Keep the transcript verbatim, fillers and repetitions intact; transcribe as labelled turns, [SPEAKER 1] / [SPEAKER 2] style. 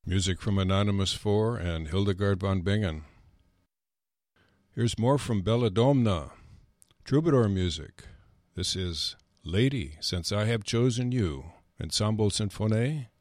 [SPEAKER 1] Music from Anonymous four and Hildegard von Bingen. Here's more from Belladonna, troubadour music. This is Lady, Since I Have Chosen You, Ensemble Symphonique,